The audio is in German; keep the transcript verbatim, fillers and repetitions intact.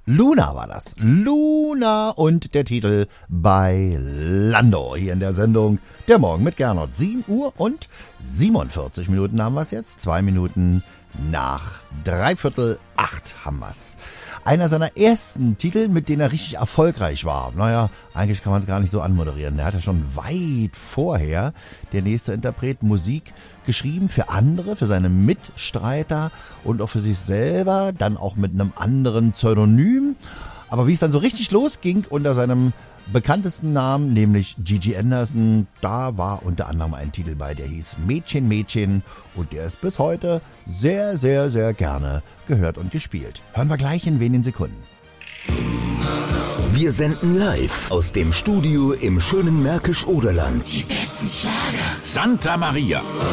Luna war das. Luna und der Titel bei Lando. Hier in der Sendung Der Morgen mit Gernot. sieben Uhr und siebenundvierzig Minuten haben wir es jetzt. Zwei Minuten nach dreiviertel acht haben wir's. Einer seiner ersten Titel, mit denen er richtig erfolgreich war. Naja, eigentlich kann man es gar nicht so anmoderieren. Er hat ja schon weit vorher, der nächste Interpret, Musik geschrieben für andere, für seine Mitstreiter und auch für sich selber, dann auch mit einem anderen Pseudonym. Aber wie es dann so richtig losging unter seinem bekanntesten Namen, nämlich Gigi Anderson, da war unter anderem ein Titel bei, der hieß Mädchen, Mädchen und der ist bis heute sehr, sehr, sehr gerne gehört und gespielt. Hören wir gleich in wenigen Sekunden. Wir senden live aus dem Studio im schönen Märkisch-Oderland. Die besten Schlager. Santa Maria.